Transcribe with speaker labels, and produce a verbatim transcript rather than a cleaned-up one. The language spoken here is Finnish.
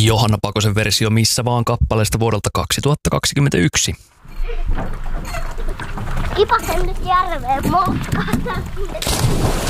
Speaker 1: Johanna Pakosen versio Missä vaan kappaleesta vuodelta kaksituhattakaksikymmentäyksi.
Speaker 2: Kipasen nyt järveen moukkaan.